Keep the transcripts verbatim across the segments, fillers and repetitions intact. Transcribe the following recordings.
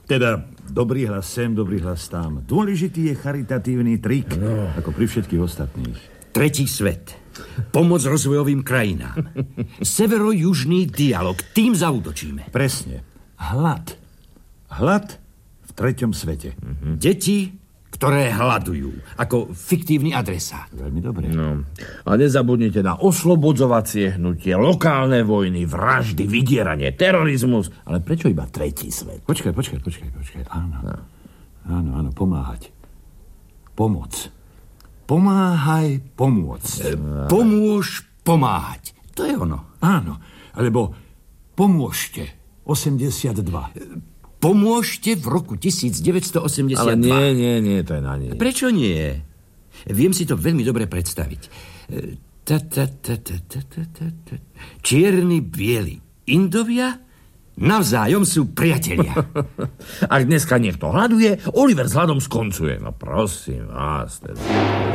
Teda dobrý hlas sem, dobrý hlas tam. Dôležitý je charitatívny trik, no. Ako pri všetkých ostatných. Tretí svet. Pomoc rozvojovým krajinám. Severo-južný dialog. Tým zaútočíme. Presne. Hlad. Hlad v treťom svete. Mm-hmm. Deti, ktoré hľadujú. Ako fiktívny adresát. Veľmi dobre. No. A nezabudnite na oslobodzovacie hnutie, lokálne vojny, vraždy, vydieranie, terorizmus. Ale prečo iba tretí svet? Počkaj, počkaj, počkaj, počkaj. Áno. No. Áno, áno, pomáhať. Pomoc. Pomáhaj, pomôcť. E, pomôž, pomáhať. To je ono. Áno, alebo pomôžte. osemdesiatdva. Pomôžte v roku devätnásťstoosemdesiatdva. Ale nie, nie, nie, to je na nie. Prečo nie? Viem si to veľmi dobre predstaviť. Ta, ta, ta, ta, ta, ta, ta. Čierny, biely. Indovia navzájom sú priatelia. Ak dneska niekto hľaduje, Oliver s hľadom skoncuje. No prosím vás. Teda.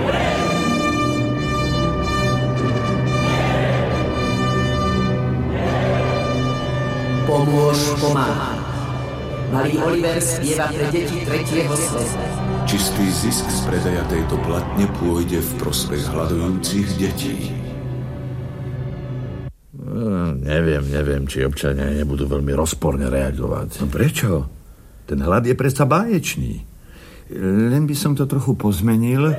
Pomôž, pomáhaj. Malý Oliver spieva pre deti tretieho sveta. Čistý zisk z predaja tejto platne pôjde v prospech hľadujúcich detí. No, neviem, neviem, či občania nebudú veľmi rozporne reagovať. No prečo? Ten hlad je predsa báječný. Len by som to trochu pozmenil.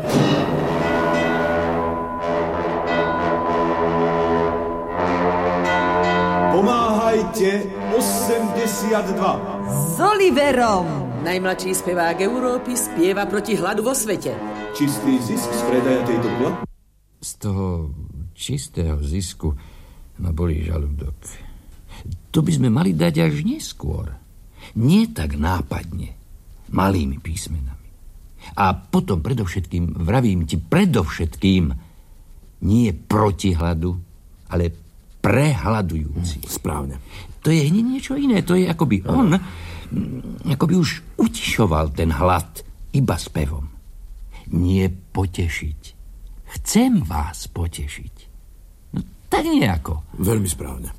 Pomáhajte osemdesiatdva. S Oliverom! Najmladší spevák Európy spieva proti hladu vo svete. Čistý zisk z predaja tejto platne. Z toho čistého zisku ma bolí žalúdok. To by sme mali dať až neskôr. Nie tak nápadne. Malými písmenami. A potom predovšetkým, vravím ti, predovšetkým nie proti hladu, ale prehľadujúci. Správne. To je hneď niečo iné. To je akoby on, akoby už utišoval ten hlad iba spevom. Nie potešiť. Chcem vás potešiť. No tak nejako. Veľmi správne.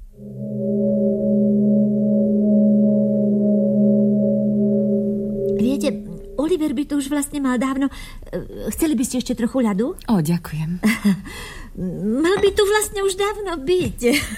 Viete, Oliver by to už vlastne mal dávno. Chceli by ste ešte trochu ľadu? O, ďakujem. Mal by tu vlastne už dávno byť.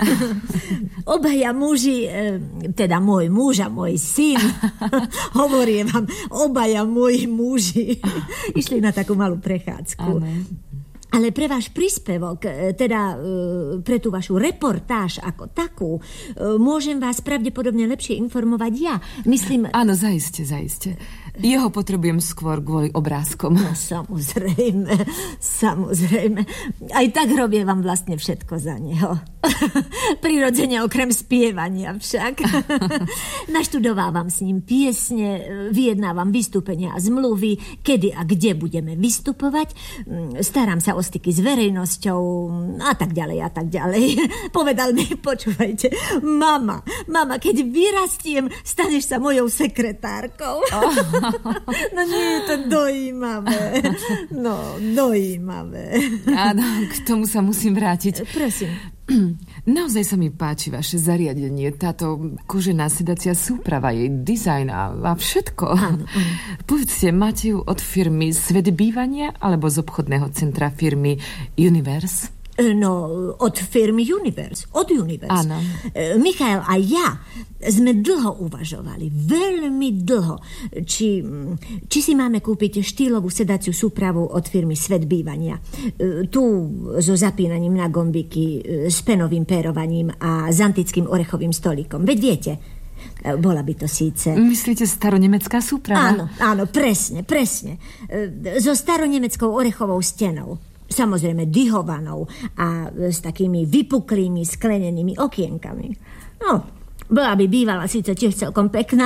Obaja muži, teda môj muž a môj syn, hovorím vám, obaja moji muži išli na takú malú prechádzku. Amen. Ale pre váš príspevok, teda pre tú vašu reportáž ako takú, môžem vás pravdepodobne lepšie informovať ja. Myslím... Áno, zaiste, zaiste. Jeho potrebujem skôr kvôli obrázkom. No, samozrejme, samozrejme. Aj tak robím vám vlastne všetko za neho. Prirodzene okrem spievania však. Naštudovávam s ním piesne, vyjednávam vystúpenia a zmluvy, kedy a kde budeme vystupovať. Starám sa o styky s verejnosťou a tak ďalej a tak ďalej. Povedal mi, počúvajte, mama, mama, keď vyrastiem, staneš sa mojou sekretárkou. Oh. No nie je to dojímavé. No, dojímavé. Áno, k tomu sa musím vrátiť. Prosím. Naozaj sa mi páči vaše zariadenie, táto kožená sedacia súprava, jej dizajn a, a všetko. Áno, áno. Povedzte, máte ju od firmy Svet bývania alebo z obchodného centra firmy Universe? No, od firmy Universe. Od Universe. Áno. Michael a ja sme dlho uvažovali, veľmi dlho, či, či si máme kúpiť štýlovú sedaciu súpravu od firmy Svet bývania. Tu so zapínaním na gombiky, s penovým pérovaním a s antickým orechovým stolíkom. Veď viete, bola by to síce... Myslíte staronemecká súprava? Áno, áno, presne, presne. So staronemeckou orechovou stenou. Samozrejme dyhovanou a s takými vypuklými sklenenými okienkami. No, bola by bývala síce tiež celkom pekná,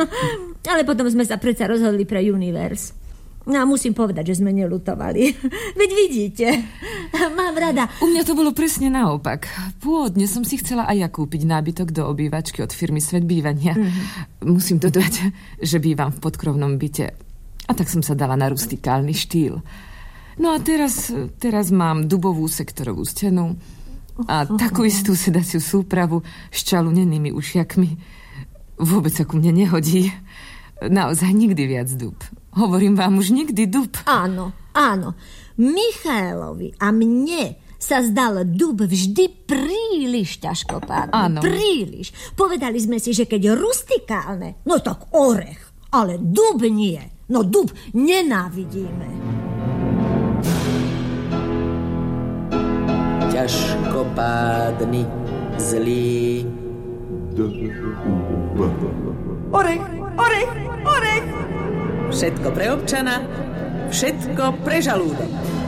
ale potom sme sa predsa rozhodli pre Universe. No a musím povedať, že sme neľutovali. Veď vidíte, mám rada. U mňa to bolo presne naopak. Pôvodne som si chcela aj ja kúpiť nábytok do obývačky od firmy Svet bývania. Mm-hmm. Musím dodať, že bývam v podkrovnom byte. A tak som sa dala na rustikálny štýl. No a teraz, teraz mám dubovú sektorovú stenu a takú istú sedaciu súpravu s čalunenými ušiakmi. Vôbec sa ku mne nehodí. Naozaj nikdy viac dub. Hovorím vám, už nikdy dub. Áno, áno. Michailovi a mne sa zdal dub vždy príliš ťažkopádny. Áno. Príliš. Povedali sme si, že keď rustikálne, no tak orech. Ale dub nie. No dub nenávidíme. Ťažkopádny, zlý. Orech, orech, orech. Všetko pre občana, všetko pre žalúdok.